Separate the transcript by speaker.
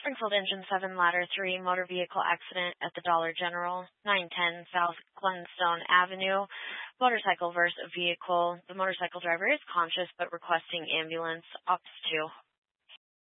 Speaker 1: Springfield Engine 7 Ladder 3 motor vehicle accident at the Dollar General, 910 South Glenstone Avenue. Motorcycle versus vehicle. The motorcycle driver is conscious but requesting ambulance. Ops 2.